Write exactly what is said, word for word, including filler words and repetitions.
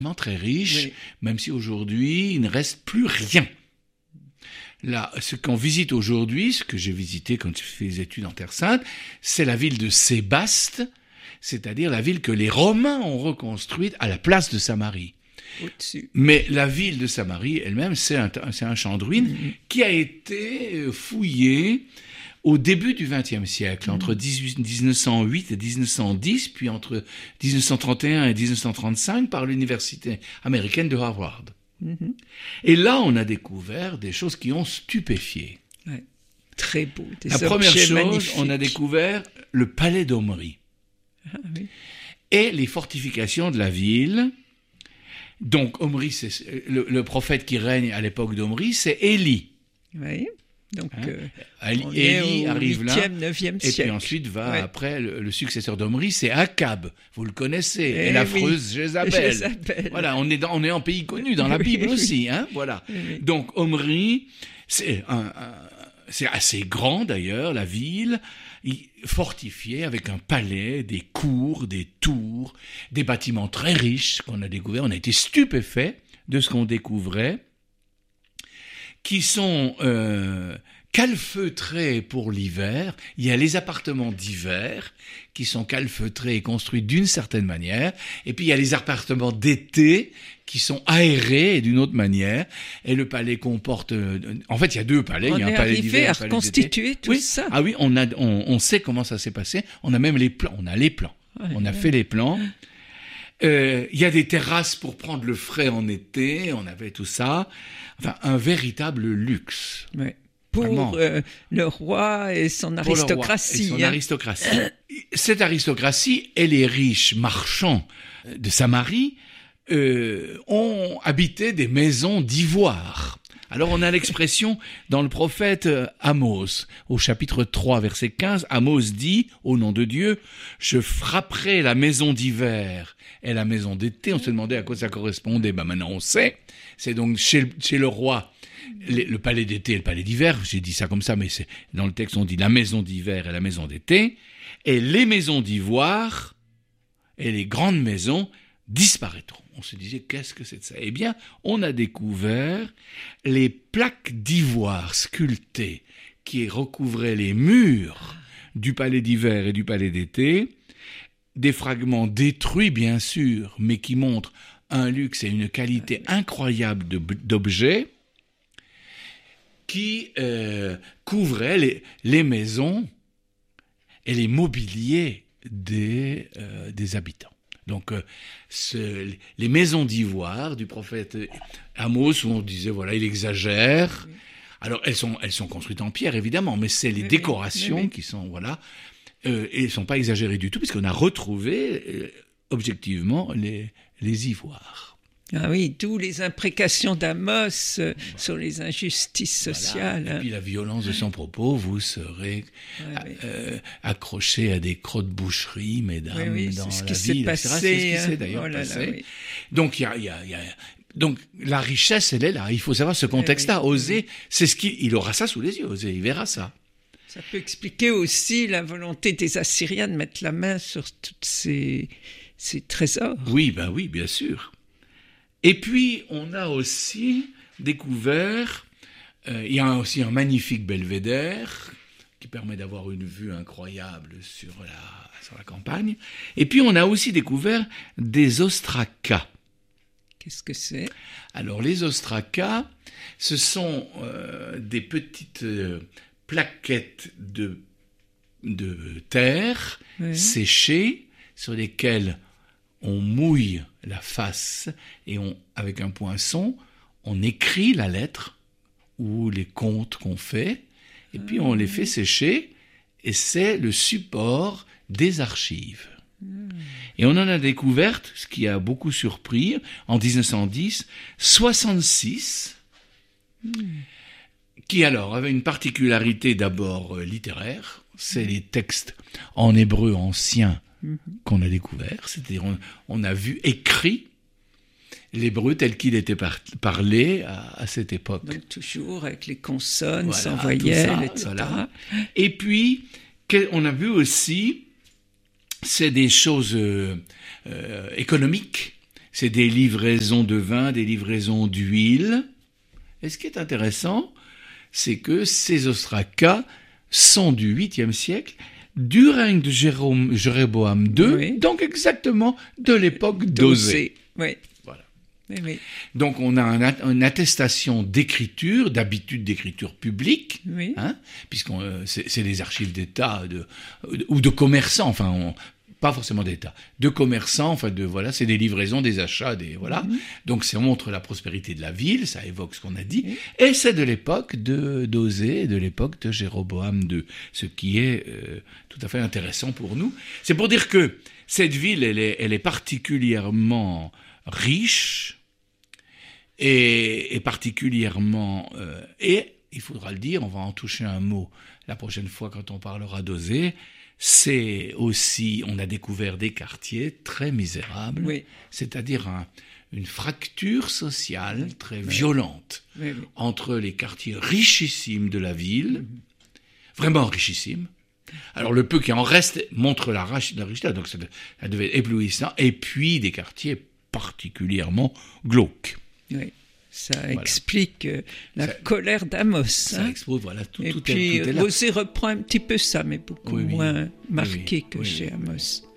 très riche, oui. même si aujourd'hui, il ne reste plus rien. Là, ce qu'on visite aujourd'hui, ce que j'ai visité quand j'ai fait des études en Terre Sainte, c'est la ville de Sébaste, c'est-à-dire la ville que les Romains ont reconstruite à la place de Samarie. Au-dessus. Mais la ville de Samarie elle-même, c'est un, c'est un champ de ruines mmh. qui a été fouillé au début du vingtième siècle, mmh. entre dix-neuf cent huit et dix-neuf cent dix, puis entre dix-neuf cent trente et un et dix-neuf cent trente-cinq par l'université américaine de Harvard. Mmh. Et là, on a découvert des choses qui ont stupéfié. Ouais. Très beau. Des La première chose, magnifiques. On a découvert le palais d'Omri. Ah, oui. Et les fortifications de la ville. Donc, Omri, c'est le, le prophète qui règne à l'époque d'Omri, c'est Élie. Oui. Donc, hein? euh, on Élie est au arrive là. huitième, neuvième et siècle. puis ensuite va ouais. après le, le successeur d'Omri, c'est Akab. Vous le connaissez, eh et l'affreuse oui. Jézabel. Jézabel. Voilà, on est dans, on est en pays connu dans la Bible oui. aussi, hein. Voilà. Oui. Donc, Omri, c'est un, un c'est assez grand d'ailleurs, la ville, fortifiée avec un palais, des cours, des tours, des bâtiments très riches qu'on a découverts. On a été stupéfaits de ce qu'on découvrait, qui sont euh, calfeutrés pour l'hiver. Il y a les appartements d'hiver qui sont calfeutrés et construits d'une certaine manière, et puis il y a les appartements d'été qui sont aérés d'une autre manière, et le palais comporte... En fait, il y a deux palais. On il y a un est palais arrivé d'hiver, à un palais reconstituer d'été. tout oui. ça. Ah oui, on, a, on, on sait comment ça s'est passé. On a même les plans. On a les plans. Ouais, on a ouais. fait les plans. Euh, il y a des terrasses pour prendre le frais en été. On avait tout ça. Enfin, un véritable luxe. Ouais. Pour euh, le roi et son aristocratie. Et son hein. aristocratie. Cette aristocratie et les riches marchands de Samarie euh, ont habité des maisons d'ivoire. Alors on a l'expression dans le prophète Amos, au chapitre trois, verset quinze, Amos dit, au nom de Dieu, « Je frapperai la maison d'hiver et la maison d'été. » On se demandait à quoi ça correspondait. Ben maintenant on sait. C'est donc chez, chez le roi, le, le palais d'été et le palais d'hiver. J'ai dit ça comme ça, mais c'est, dans le texte on dit la maison d'hiver et la maison d'été. Et les maisons d'ivoire et les grandes maisons disparaîtront. On se disait, qu'est-ce que c'est de ça? Eh bien, on a découvert les plaques d'ivoire sculptées qui recouvraient les murs du palais d'hiver et du palais d'été, des fragments détruits bien sûr, mais qui montrent un luxe et une qualité incroyable de, d'objets qui euh, couvraient les, les maisons et les mobiliers des, euh, des habitants. Donc, euh, ce, les maisons d'ivoire du prophète Amos, où on disait, voilà, il exagère. Oui. Alors, elles sont, elles sont construites en pierre, évidemment, mais c'est les oui, décorations oui, oui. qui sont, voilà, euh, et elles ne sont pas exagérées du tout, puisqu'on a retrouvé, euh, objectivement, les, les ivoires. Ah oui, d'où les imprécations d'Amos euh, voilà. sur les injustices voilà. sociales. Et puis la violence de son propos, vous serez ah, oui. euh, accroché à des crocs de boucherie, mesdames, oui, oui, dans ce la qui ville, s'est passé, c'est ce qui s'est d'ailleurs oh là passé. Là, oui. Donc il y a, il y a, il y a donc la richesse, elle est là. Il faut savoir ce contexte-là. Oui, oui. Oser, c'est ce qu'il il aura ça sous les yeux. Oser, il verra ça. Ça peut expliquer aussi la volonté des Assyriens de mettre la main sur tous ces, ces trésors. Oui, ben oui, bien sûr. Et puis, on a aussi découvert, euh, il y a aussi un magnifique belvédère qui permet d'avoir une vue incroyable sur la, sur la campagne. Et puis, on a aussi découvert des ostracas. Qu'est-ce que c'est? Alors, les ostracas, ce sont euh, des petites euh, plaquettes de, de terre oui. séchées sur lesquelles on mouille la face et on, avec un poinçon, on écrit la lettre ou les comptes qu'on fait, et puis on les fait sécher, et c'est le support des archives. Et on en a découvert, ce qui a beaucoup surpris, en dix-neuf cent dix, soixante-six, qui alors avaient une particularité d'abord littéraire, c'est les textes en hébreu ancien qu'on a découvert, c'est-à-dire on, on a vu écrit l'hébreu tel qu'il était par, parlé à, à cette époque. Donc toujours avec les consonnes, voilà, sans voyelles, ça, et cetera. Voilà. Et puis, on a vu aussi, c'est des choses euh, euh, économiques, c'est des livraisons de vin, des livraisons d'huile. Et ce qui est intéressant, c'est que ces ostrakas sont du huitième siècle, du règne de Jérôme, Jéroboam deux, oui. donc exactement de l'époque d'Osée. Oui. Voilà. Oui, oui. Donc on a un, une attestation d'écriture, d'habitude d'écriture publique, oui. hein, puisqu'on euh, c'est, c'est des archives d'État de, ou de commerçants, enfin on, pas forcément d'État, de commerçants, enfin de voilà, c'est des livraisons, des achats, des voilà. Mm-hmm. Donc ça montre la prospérité de la ville, ça évoque ce qu'on a dit, mm-hmm. et c'est de l'époque de d'Osée, de l'époque de Jéroboam deux, ce qui est euh, tout à fait intéressant pour nous. C'est pour dire que cette ville, elle est, elle est particulièrement riche et, et particulièrement euh, et il faudra le dire, on va en toucher un mot la prochaine fois quand on parlera d'Osée. C'est aussi, on a découvert des quartiers très misérables, oui. c'est-à-dire un, une fracture sociale très oui. violente oui, oui. entre les quartiers richissimes de la ville, mm-hmm. vraiment richissimes. Alors le peu qui en reste montre la, la richesse, donc ça, ça devait être éblouissant, et puis des quartiers particulièrement glauques. Oui. Ça voilà. explique euh, la ça, colère d'Amos. Ça hein. explique, voilà, tout, et tout puis, est, tout est là. Osée reprend un petit peu ça, mais beaucoup oui, oui. moins marqué oui, oui. que oui, chez oui. Amos.